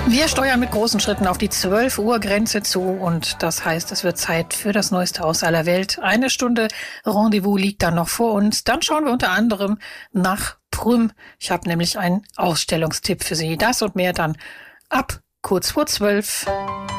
Wir steuern mit großen Schritten auf die 12-Uhr-Grenze zu und das heißt, es wird Zeit für das Neueste aus aller Welt. Eine Stunde Rendezvous liegt dann noch vor uns. Dann schauen wir unter anderem nach Prüm. Ich habe nämlich einen Ausstellungstipp für Sie. Das und mehr dann ab kurz vor 12.